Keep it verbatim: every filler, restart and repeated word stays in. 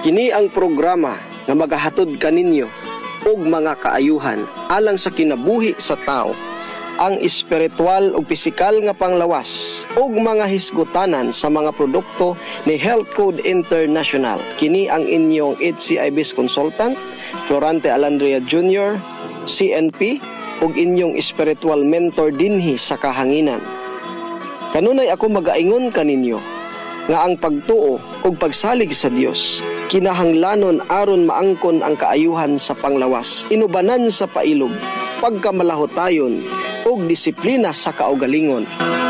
Kini ang programa nga magahatod kaninyo og mga kaayuhan alang sa kinabuhi sa tao, ang espiritual ug pisikal nga panglawas ug mga hisgutanan sa mga produkto ni Health Code International. Kini ang inyong H C I B's consultant, Florante Alandria Junior, C N P, ug inyong spiritual mentor dinhi sa kahanginan. Kanunay ako magaingon kaninyo nga ang pagtuo ug pagsalig sa Dios kinahanglanon aron maangkon ang kaayuhan sa panglawas, inubanan sa pailog, pagkamalahotayon ug disiplina sa kaugalingon.